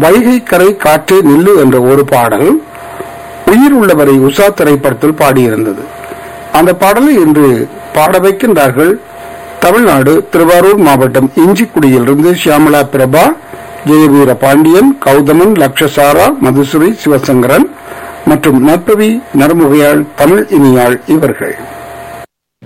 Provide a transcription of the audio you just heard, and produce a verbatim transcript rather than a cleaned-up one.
வைகை கரை காற்றே நில்லு என்ற ஒரு பாடல் உயிர் உள்ளவரை உஷா திரைப்படத்தில் பாடியிருந்தது. அந்த பாடலை இன்று பாட வைக்கின்றார்கள். தமிழ்நாடு திருவாரூர் மாவட்டம் இஞ்சிக்குடியிலிருந்து சியாமலா பிரபா, ஜெயவீர பாண்டியன், கௌதமன், லக்ஷசாரா, மதுசுரி, சிவசங்கரன் மற்றும் நற்பவி நரமுகையாள், தமிழ் இனியாள் இவர்கள்.